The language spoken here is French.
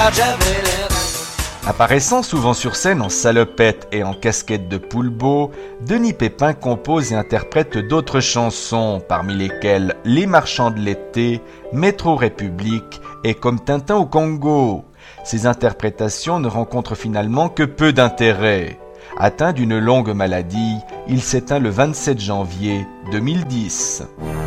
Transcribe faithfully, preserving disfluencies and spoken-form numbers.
Apparaissant souvent sur scène en salopette et en casquette de poulbeau, Denis Pépin compose et interprète d'autres chansons, parmi lesquelles Les Marchands de l'été, Métro République et Comme Tintin au Congo. Ces interprétations ne rencontrent finalement que peu d'intérêt. Atteint d'une longue maladie, il s'éteint le vingt-sept janvier deux mille dix.